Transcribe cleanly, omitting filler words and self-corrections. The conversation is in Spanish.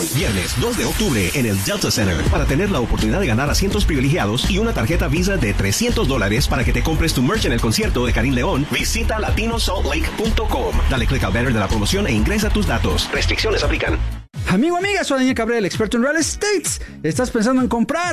Viernes 2 de octubre en el Delta Center para tener la oportunidad de ganar asientos privilegiados y una tarjeta Visa de $300 para que te compres tu merch en el concierto de Karim León. Visita latinosaltlake.com. Dale click al banner de la promoción e ingresa tus datos. Restricciones aplican. Amigo, amiga, soy Daniel Cabrera, el experto en real estate. ¿Estás pensando en comprar